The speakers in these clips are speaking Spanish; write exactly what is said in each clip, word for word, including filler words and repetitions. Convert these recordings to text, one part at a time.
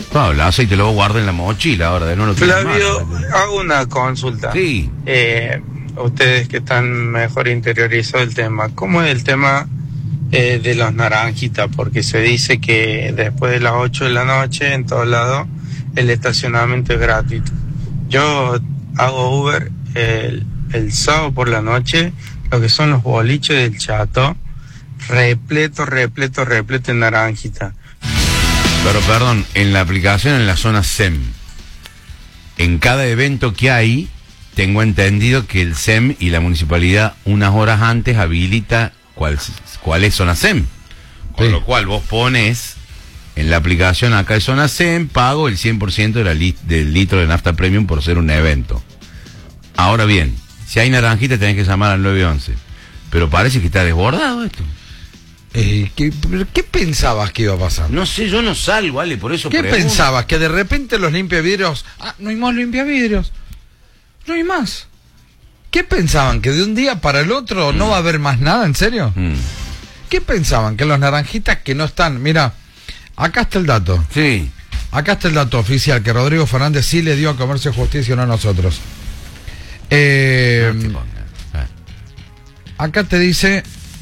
No, el aceite lo guarda en la mochila ahora, de no lo Flavio, hago una consulta. Sí. Eh, ustedes que están mejor interiorizados del tema, ¿cómo es el tema eh, de los naranjitas? Porque se dice que después de las ocho de la noche, en todos lados, el estacionamiento es gratuito. Yo hago Uber el, el sábado por la noche, lo que son los boliches del Chato, repleto, repleto, repleto en naranjita. Pero perdón, en la aplicación en la zona S E M, en cada evento que hay, tengo entendido que el S E M y la municipalidad unas horas antes habilita cuál, cuáles son las S E M. Con sí. Lo cual vos pones en la aplicación acá de zona S E M, pago el cien por ciento de la li del litro de nafta premium por ser un evento. Ahora bien, si hay naranjita tenés que llamar al nueve once. Pero parece que está desbordado esto. Eh, ¿qué, ¿Qué pensabas que iba a pasar? No sé, yo no salgo, Ale, por eso ¿Qué pregunto. pensabas? Que de repente los limpiavidrios... Ah, no hay más limpiavidrios. No hay más. ¿Qué pensaban? ¿Que de un día para el otro mm. no va a haber más nada? ¿En serio? Mm. ¿Qué pensaban? Que los naranjitas que no están... Mira, acá está el dato. Sí. Acá está el dato oficial, que Rodrigo Fernández sí le dio a Comercio y Justicia, no a nosotros. Eh, no te eh. Acá te dice...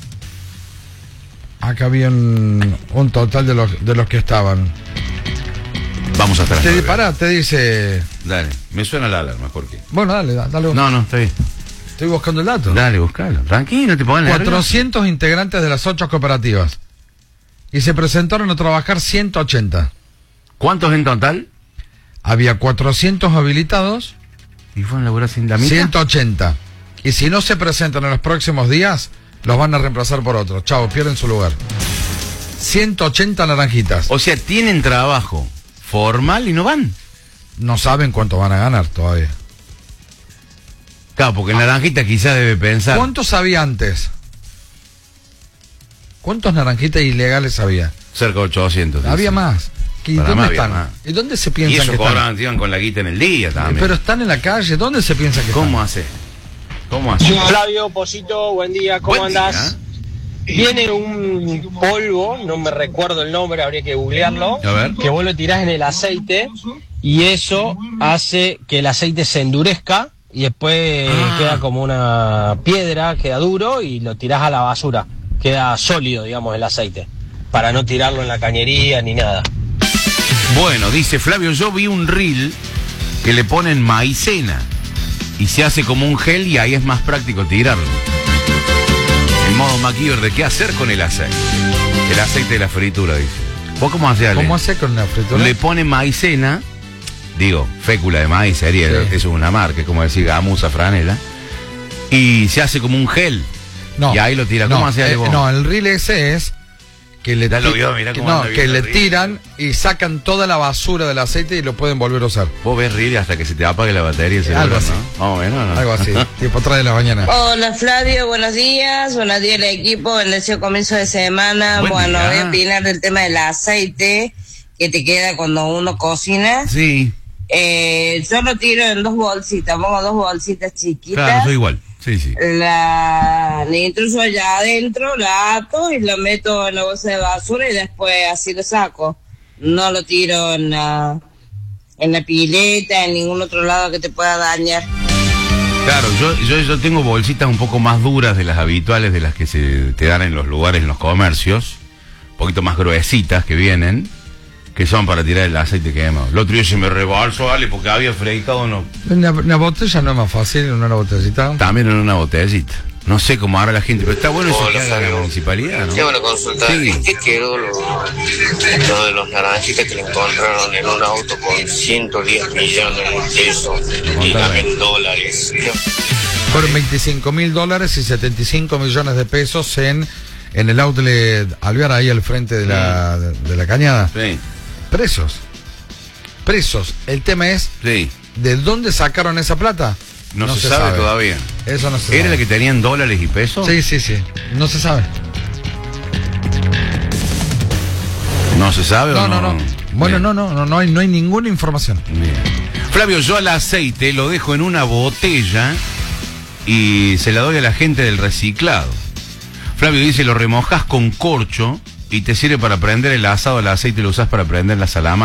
Acá había un, un total de los de los que estaban. Vamos a estar. Te pará, te dice. Dale, me suena la alarma, Jorge. Bueno, dale, dale. No, no, está bien. Estoy buscando el dato. Dale, buscalo. Tranquilo, te pongan cuatrocientos nervioso. Integrantes de las ocho cooperativas. Y se presentaron a trabajar ciento ochenta. ¿Cuántos en total? Había cuatrocientos habilitados. ¿Y fueron a laburar sin la mitad? ciento ochenta. Y si no se presentan en los próximos días, los van a reemplazar por otros. Chao, pierden su lugar. ciento ochenta naranjitas. O sea, tienen trabajo formal y no van. No saben cuánto van a ganar todavía. Claro, porque el naranjita quizás debe pensar. ¿Cuántos había antes? ¿Cuántos naranjitas ilegales había? Cerca de ochocientos. Había más. ¿Y dónde más están? Más. ¿Y dónde se piensan y eso que cobran, están? iban con la guita en el día también. Pero están en la calle. ¿Dónde se piensa que ¿Cómo están? hace? ¿Cómo hace? Flavio, Posito, buen día, ¿cómo buen andás? Día. Viene un polvo, no me recuerdo el nombre, habría que googlearlo, a ver. Que vos lo tirás en el aceite y eso hace que el aceite se endurezca y después ah. queda como una piedra, queda duro y lo tirás a la basura, queda sólido, digamos, el aceite, para no tirarlo en la cañería ni nada. Bueno, dice Flavio, yo vi un reel que le ponen maicena y se hace como un gel y ahí es más práctico tirarlo. En modo MacGyver de qué hacer con el aceite. El aceite de la fritura, dice. ¿Vos cómo hacés, Ale? ¿Cómo hace con la fritura? Le pone maicena, digo, fécula de maíz sería, sí. Eso es una marca, es como decir gamuza, franela, y se hace como un gel. No, y ahí lo tira. ¿Cómo no, hacés, Ale, vos? Eh, no, el reel ese es que le, ya lo vio, mirá cómo no, anda que le reel. tiran y sacan toda la basura del aceite y lo pueden volver a usar. Vos ves reel hasta que se te apague la batería. Sí, algo así. ¿No? Vamos a ver, ¿no? Algo así, tipo tres de la mañana. Hola Flavio, buenos días, buenos días al equipo, bendecido comienzo de semana. Buen bueno, día. voy a opinar del tema del aceite que te queda cuando uno cocina. Sí. Eh, yo lo tiro en dos bolsitas, pongo dos bolsitas chiquitas. Claro, soy igual. Sí, sí. La, la intruso allá adentro, la ato y lo meto en la bolsa de basura y después así lo saco. No lo tiro en la, en la pileta, en ningún otro lado que te pueda dañar. Claro, yo, yo, yo tengo bolsitas un poco más duras de las habituales, de las que se te dan en los lugares, en los comercios, un poquito más gruesitas que vienen, que son para tirar el aceite quemado. El otro día se me rebalsó, Ale, porque había freitado no. Una, una botella no es más fácil, una botellita. También en una botellita. No sé cómo hará la gente, pero está bueno eso que haga la municipalidad, ¿no? Tengo una consulta. Sí. ¿Qué quedó lo, lo de los naranjitas que le encontraron en un auto con ciento diez millones de pesos y también dólares? Fueron veinticinco mil dólares y setenta y cinco millones de pesos en, en el outlet Alvear, ahí al frente de la, de, de la cañada. Sí. Presos. Presos. El tema es, sí. ¿de dónde sacaron esa plata? No, no se, se sabe, sabe todavía. Eso no se ¿Era sabe. la que tenían dólares y pesos? Sí, sí, sí. No se sabe. ¿No se sabe no, o no? No, no, Bueno, no, no, no, no hay, no hay ninguna información. Bien. Flavio, yo al aceite lo dejo en una botella y se la doy a la gente del reciclado. Flavio dice, lo remojas con corcho y te sirve para prender el asado, el aceite lo usas para prender la salama.